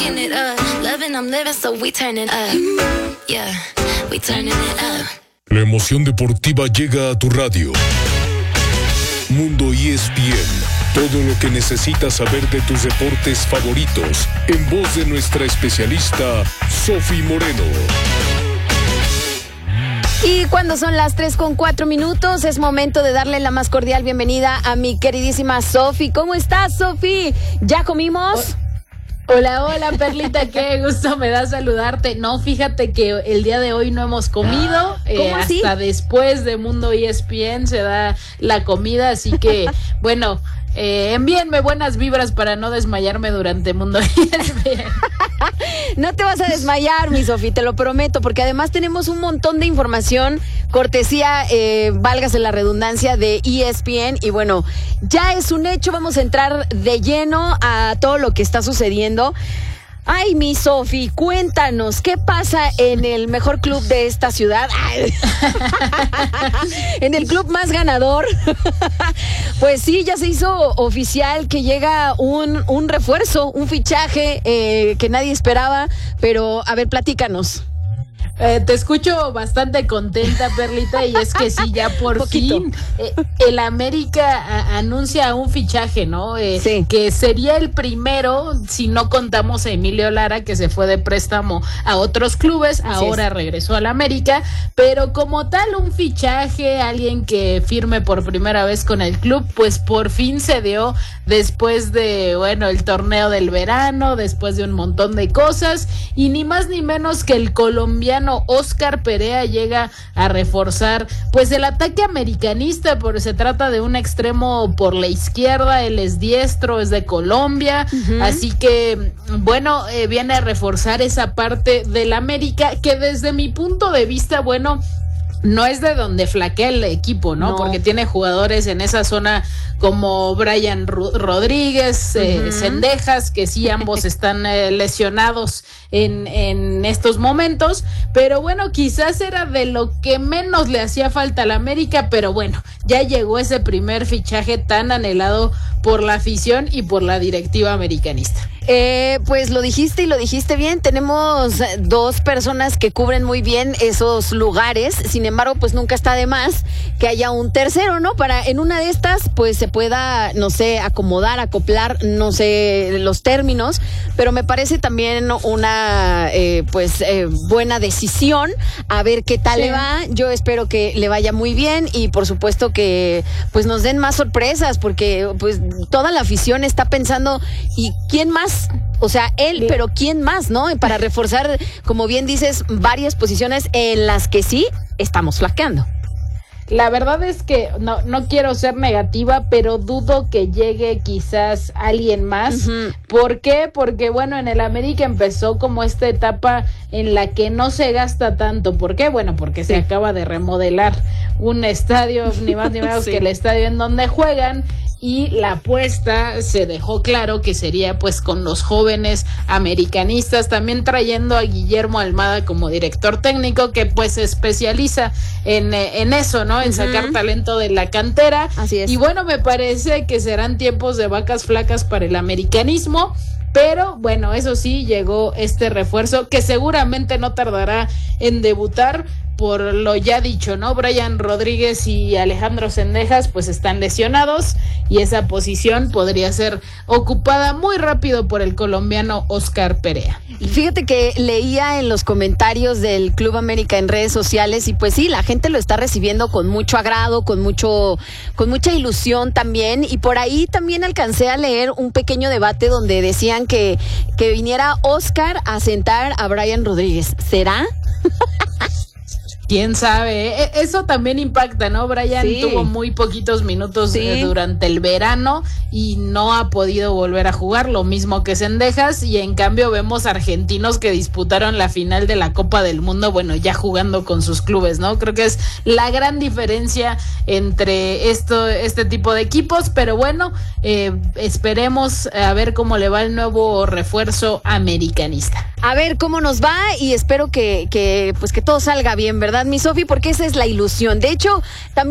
fucking it up. Loving, I'm living, so we turning up. Yeah, we turning it up. La emoción deportiva llega a tu radio. Mundo ESPN. Todo lo que necesitas saber de tus deportes favoritos. En voz de nuestra especialista, Sofi Moreno. Y cuando son las 3:04, es momento de darle la más cordial bienvenida a mi queridísima Sofi. ¿Cómo estás, Sofi? ¿Ya comimos? Hola, Perlita, qué gusto me da saludarte. No, fíjate que el día de hoy no hemos comido. ¿Cómo así? Hasta después de Mundo ESPN se da la comida, así que, bueno, envíenme buenas vibras para no desmayarme durante Mundo ESPN. No te vas a desmayar, mi Sofi, te lo prometo, porque además tenemos un montón de información, cortesía, válgase la redundancia, de ESPN, y bueno, ya es un hecho, vamos a entrar de lleno a todo lo que está sucediendo. Ay, mi Sofi, cuéntanos, ¿qué pasa en el mejor club de esta ciudad? En el club más ganador. Pues sí, ya se hizo oficial que llega un refuerzo, un fichaje que nadie esperaba, pero a ver, platícanos. Te escucho bastante contenta, Perlita, y es que sí, ya por fin el América anuncia un fichaje, ¿no? Sí. Que sería el primero, si no contamos a Emilio Lara, que se fue de préstamo a otros clubes, ahora regresó al América, pero como tal un fichaje, alguien que firme por primera vez con el club, pues por fin se dio después de, bueno, el torneo del verano, después de un montón de cosas, y ni más ni menos que el colombiano Óscar Perea llega a reforzar pues el ataque americanista, porque se trata de un extremo por la izquierda, él es diestro, es de Colombia, así que bueno, viene a reforzar esa parte del América que desde mi punto de vista, bueno, no es de donde flaquea el equipo, ¿no? Porque tiene jugadores en esa zona como Brian Rodríguez, Cendejas, que sí, ambos están lesionados en estos momentos, pero bueno, quizás era de lo que menos le hacía falta al América, pero bueno, ya llegó ese primer fichaje tan anhelado por la afición y por la directiva americanista. Pues lo dijiste y lo dijiste bien, tenemos dos personas que cubren muy bien esos lugares, sin embargo pues nunca está de más que haya un tercero, ¿no? Para en una de estas pues se pueda, no sé, acomodar, acoplar, no sé los términos, pero me parece también una buena decisión, a ver qué tal le va. Yo espero que le vaya muy bien y por supuesto que pues nos den más sorpresas, porque pues toda la afición está pensando, ¿y quién más? O sea, él, pero ¿quién más, no? Para reforzar, como bien dices, varias posiciones en las que sí estamos flaqueando. La verdad es que no quiero ser negativa, pero dudo que llegue quizás alguien más. ¿Por qué? Porque bueno, en el América empezó como esta etapa en la que no se gasta tanto. ¿Por qué? Bueno, porque se acaba de remodelar un estadio, ni más ni menos que el estadio en donde juegan. Y la apuesta se dejó claro que sería pues con los jóvenes americanistas, también trayendo a Guillermo Almada como director técnico, que pues se especializa en eso, ¿no? En sacar talento de la cantera. Así es. Y bueno, me parece que serán tiempos de vacas flacas para el americanismo. Pero bueno, eso sí, llegó este refuerzo que seguramente no tardará en debutar, por lo ya dicho, ¿no? Brian Rodríguez y Alejandro Cendejas pues están lesionados y esa posición podría ser ocupada muy rápido por el colombiano Óscar Perea. Y fíjate que leía en los comentarios del Club América en redes sociales y pues sí, la gente lo está recibiendo con mucho agrado, con mucha ilusión también, y por ahí también alcancé a leer un pequeño debate donde decían que viniera Óscar a sentar a Brian Rodríguez. ¿Será? ¿Quién sabe? Eso también impacta, ¿no? Brian tuvo muy poquitos minutos durante el verano y no ha podido volver a jugar, lo mismo que Cendejas, y en cambio vemos argentinos que disputaron la final de la Copa del Mundo, bueno, ya jugando con sus clubes, ¿no? Creo que es la gran diferencia entre este tipo de equipos, pero bueno, esperemos a ver cómo le va el nuevo refuerzo americanista. A ver cómo nos va y espero que todo salga bien, ¿verdad, mi Sofi? Porque esa es la ilusión. De hecho, también